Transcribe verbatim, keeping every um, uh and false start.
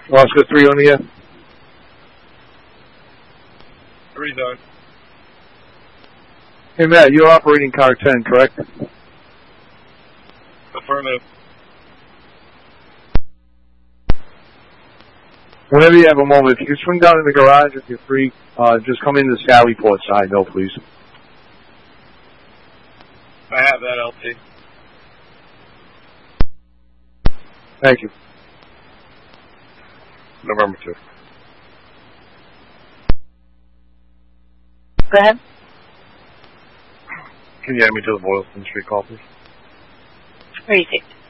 Oscar three on the air. Three's on. Hey, Matt, you're operating car ten, correct? Affirmative. Whenever you have a moment, if you can swing down in the garage if you're free, uh, just come in the Sallyport side, though, please. I have that, L T. Thank you. November two. Go ahead. Can you add me to the Boylston Street call, please? Where are you safe?